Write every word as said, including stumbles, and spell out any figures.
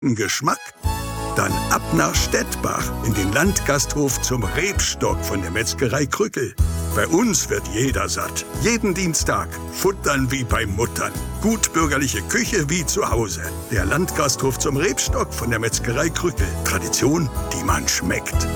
Geschmack? Dann ab nach Stettbach in den Landgasthof zum Rebstock von der Metzgerei Krückel. Bei uns wird jeder satt. Jeden Dienstag. Futtern wie bei Muttern. Gut bürgerliche Küche wie zu Hause. Der Landgasthof zum Rebstock von der Metzgerei Krückel. Tradition, die man schmeckt.